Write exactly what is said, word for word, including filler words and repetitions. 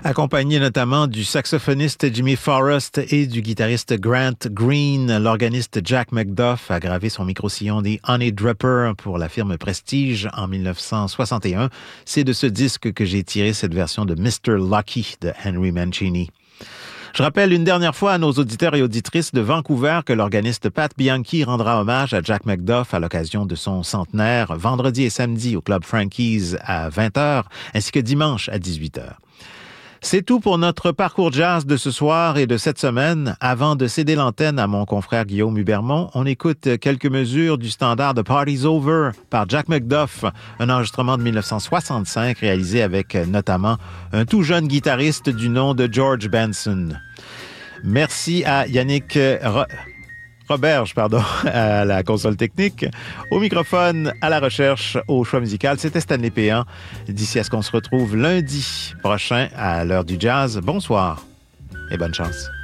Accompagné notamment du saxophoniste Jimmy Forrest et du guitariste Grant Green, l'organiste Jack McDuff a gravé son micro-sillon des Honey Dripper pour la firme Prestige en dix-neuf cent soixante et un. C'est de ce disque que j'ai tiré cette version de mister Lucky de Henry Mancini. Je rappelle une dernière fois à nos auditeurs et auditrices de Vancouver que l'organiste Pat Bianchi rendra hommage à Jack McDuff à l'occasion de son centenaire vendredi et samedi au Club Frankie's à vingt heures ainsi que dimanche à dix-huit heures. C'est tout pour notre parcours jazz de ce soir et de cette semaine. Avant de céder l'antenne à mon confrère Guillaume Hubermont, on écoute quelques mesures du standard de Party's Over par Jack McDuff, un enregistrement de dix-neuf cent soixante-cinq réalisé avec notamment un tout jeune guitariste du nom de George Benson. Merci à Yannick Ro- Roberge, pardon, à la console technique, au microphone, à la recherche, au choix musical. C'était Stanley Péan. D'ici à ce qu'on se retrouve lundi prochain à l'heure du jazz. Bonsoir et bonne chance.